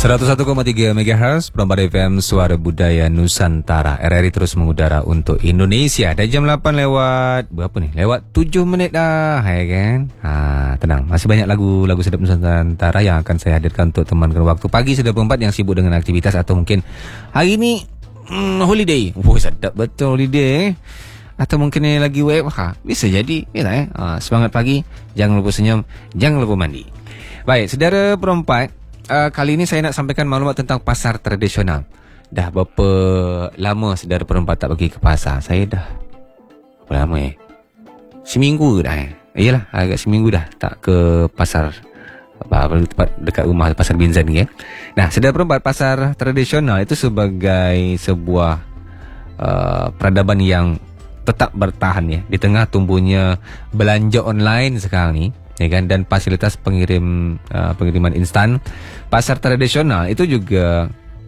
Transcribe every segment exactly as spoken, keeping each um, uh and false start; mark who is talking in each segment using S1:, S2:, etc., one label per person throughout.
S1: seratus satu koma tiga megahertz Perempat F M Suara Budaya Nusantara. R R I terus mengudara untuk Indonesia. Dah jam lapan lewat berapa nih? Lewat tujuh menit dah, ya kan? Ha, tenang, masih banyak lagu-lagu sedap Nusantara yang akan saya hadirkan untuk teman-teman waktu pagi sudah perempat yang sibuk dengan aktivitas atau mungkin hari ini hmm, holiday. Oh, sedap betul holiday. Atau mungkin ni lagi W F H. Bisa jadi, ya tak, eh? Ha, semangat pagi, jangan lupa senyum, jangan lupa mandi. Baik, saudara perempat, Uh, kali ini saya nak sampaikan maklumat tentang pasar tradisional. Dah berapa lama saudara perempat tak pergi ke pasar? Saya dah berapa lama eh? Seminggu dah eh? Iyalah, agak seminggu dah tak ke pasar apa, tempat dekat rumah, pasar Binzan ni eh? Nah, saudara perempat, pasar tradisional itu sebagai sebuah uh, peradaban yang tetap bertahan ya di tengah tumbuhnya belanja online sekarang ni, ya kan, dan fasilitas pengirim uh, pengiriman instan. Pasar tradisional itu juga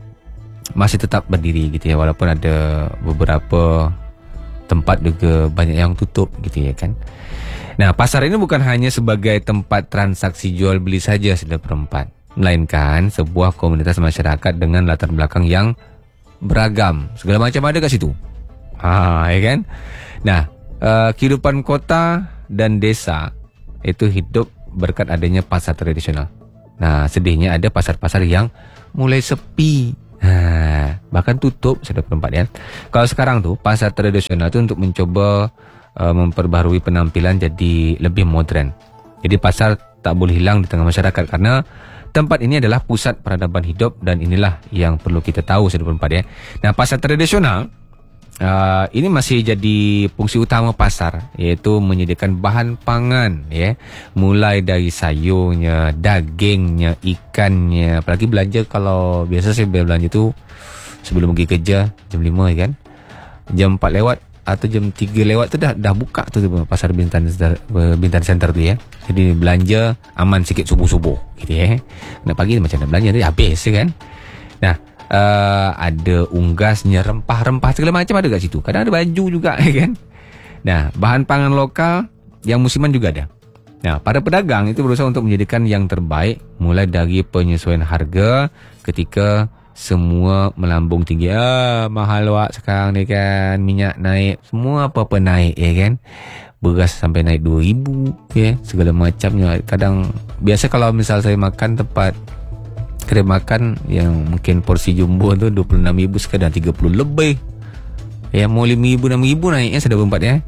S1: masih tetap berdiri gitu ya, walaupun ada beberapa tempat juga banyak yang tutup gitu ya kan. Nah, pasar ini bukan hanya sebagai tempat transaksi jual beli saja saudara perempat, melainkan sebuah komunitas masyarakat dengan latar belakang yang beragam. Segala macam ada kat situ. Ha, ya kan? Nah, uh, kehidupan kota dan desa itu hidup berkat adanya pasar tradisional. Nah, sedihnya ada pasar-pasar yang mulai sepi, ha, bahkan tutup saudara perempat ya. Kalau sekarang tu pasar tradisional tu untuk mencoba uh, memperbaharui penampilan jadi lebih moden. Jadi pasar tak boleh hilang di tengah masyarakat karena tempat ini adalah pusat peradaban hidup dan inilah yang perlu kita tahu saudara perempat ya. Nah, pasar tradisional Uh, ini masih jadi fungsi utama pasar, iaitu menyediakan bahan pangan ya, mulai dari sayurnya, dagingnya, ikannya. Apalagi belanja, kalau biasa saya belanja tu sebelum pergi kerja jam lima ya kan, jam empat lewat atau jam tiga lewat tu dah dah buka tu, tu pasar Bintan Bintan Center tu ya. Jadi belanja aman sikit subuh-subuh gitu ya. Nak pagi macam nak belanja tu habis ya kan. Nah, Uh, ada unggasnya, rempah-rempah segala macam ada kat situ. Kadang ada baju juga ya kan. Nah, bahan pangan lokal yang musiman juga ada. Nah, para pedagang itu berusaha untuk menjadikan yang terbaik, mulai dari penyesuaian harga ketika semua melambung tinggi. Ah, mahal wak sekarang ni kan, minyak naik, semua apa-apa naik ya kan. Beras sampai naik dua ribu ya, segala macamnya. Kadang biasa kalau misal saya makan tempat kedai makan yang mungkin porsi jumbo tu dua puluh enam ribu, sekarang tiga puluh lebih. Ya, mau lima ribu, enam ribu naiknya sudah berempat ya.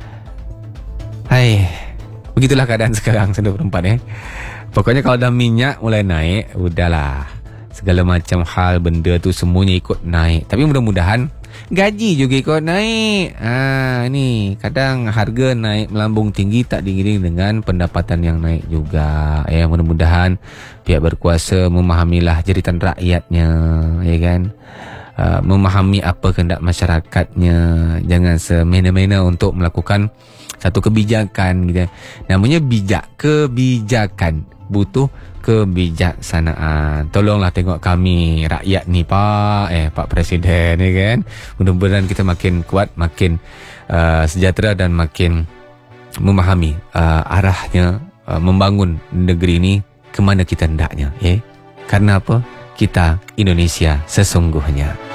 S1: Hai, begitulah keadaan sekarang sudah berempat ya. Pokoknya kalau dah minyak mulai naik, udahlah. Segala macam hal benda tu semuanya ikut naik. Tapi mudah-mudahan gaji juga ikut naik. Ah, ni kadang harga naik melambung tinggi tak diiringi dengan pendapatan yang naik juga. Ya, mudah-mudahan pihak berkuasa memahamilah jeritan rakyatnya, ya kan. Uh, memahami apa kehendak masyarakatnya. Jangan semena-mena untuk melakukan satu kebijakan gitu. Namanya bijak, kebijakan. Butuh kebijaksanaan. Tolonglah tengok kami rakyat ni Pak eh Pak Presiden ni kan. Mudah-mudahan kita makin kuat, makin uh, sejahtera dan makin memahami uh, arahnya uh, membangun negeri ini ke mana kita hendaknya ya. Karena apa? Kita Indonesia sesungguhnya.